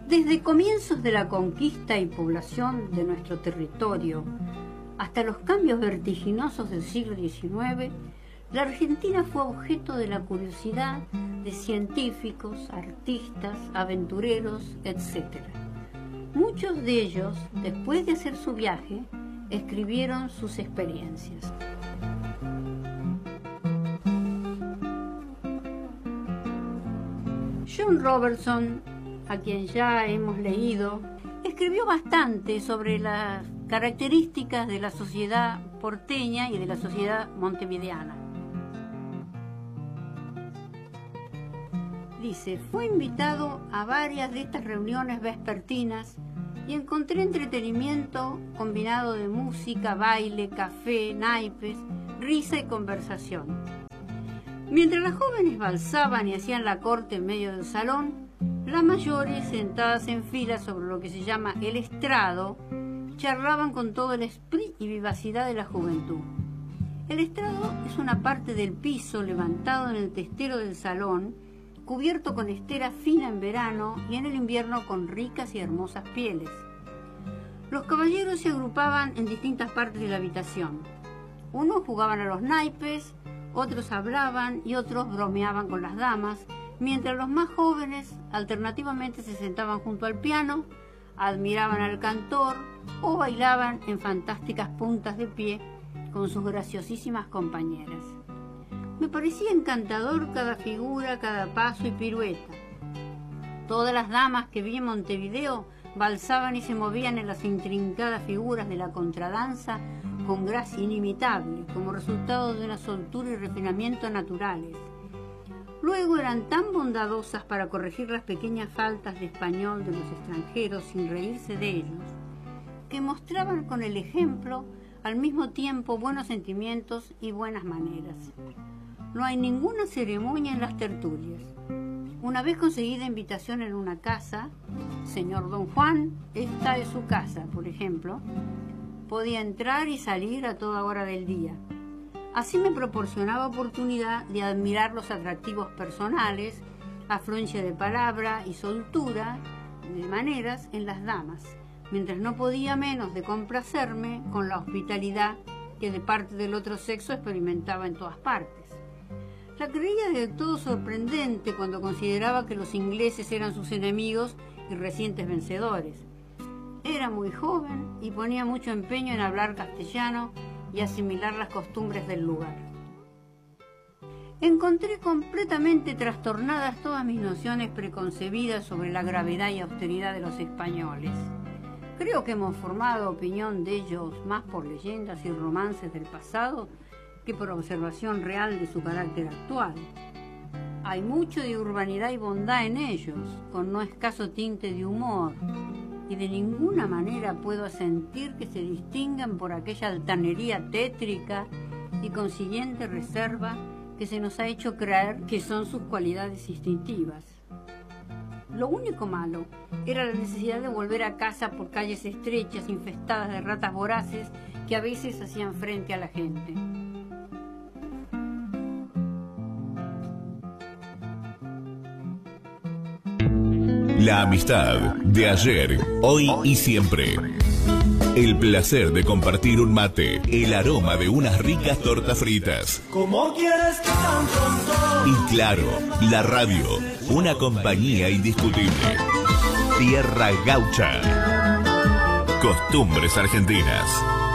Desde comienzos de la conquista y población de nuestro territorio hasta los cambios vertiginosos del siglo XIX, la Argentina fue objeto de la curiosidad de científicos, artistas, aventureros, etc. Muchos de ellos, después de hacer su viaje, escribieron sus experiencias. John Robertson, a quien ya hemos leído, escribió bastante sobre las características de la sociedad porteña y de la sociedad montevideana. Dice, fue invitado a varias de estas reuniones vespertinas y encontré entretenimiento combinado de música, baile, café, naipes, risa y conversación. Mientras las jóvenes valsaban y hacían la corte en medio del salón, las mayores, sentadas en fila sobre lo que se llama el estrado, charlaban con todo el esprit y vivacidad de la juventud. El estrado es una parte del piso levantado en el testero del salón, cubierto con estera fina en verano y en el invierno con ricas y hermosas pieles. Los caballeros se agrupaban en distintas partes de la habitación. Unos jugaban a los naipes, otros hablaban y otros bromeaban con las damas, mientras los más jóvenes alternativamente se sentaban junto al piano, admiraban al cantor o bailaban en fantásticas puntas de pie con sus graciosísimas compañeras. Me parecía encantador cada figura, cada paso y pirueta. Todas las damas que vi en Montevideo valsaban y se movían en las intrincadas figuras de la contradanza con gracia inimitable, como resultado de una soltura y refinamiento naturales. Luego eran tan bondadosas para corregir las pequeñas faltas de español de los extranjeros sin reírse de ellos, que mostraban con el ejemplo al mismo tiempo buenos sentimientos y buenas maneras. No hay ninguna ceremonia en las tertulias. Una vez conseguida invitación en una casa, señor Don Juan, esta es su casa, por ejemplo, podía entrar y salir a toda hora del día. Así me proporcionaba oportunidad de admirar los atractivos personales, afluencia de palabra y soltura de maneras en las damas, mientras no podía menos de complacerme con la hospitalidad que de parte del otro sexo experimentaba en todas partes. La creía del todo sorprendente cuando consideraba que los ingleses eran sus enemigos y recientes vencedores. Era muy joven y ponía mucho empeño en hablar castellano y asimilar las costumbres del lugar. Encontré completamente trastornadas todas mis nociones preconcebidas sobre la gravedad y austeridad de los españoles. Creo que hemos formado opinión de ellos más por leyendas y romances del pasado que por observación real de su carácter actual. Hay mucho de urbanidad y bondad en ellos, con no escaso tinte de humor, y de ninguna manera puedo asentir que se distingan por aquella altanería tétrica y consiguiente reserva que se nos ha hecho creer que son sus cualidades instintivas. Lo único malo era la necesidad de volver a casa por calles estrechas infestadas de ratas voraces que a veces hacían frente a la gente. La amistad de ayer, hoy y siempre. El placer de compartir un mate, el aroma de unas ricas tortas fritas. ¿Cómo quieres que tan pronto? Y claro, la radio, una compañía indiscutible. Tierra Gaucha. Costumbres argentinas.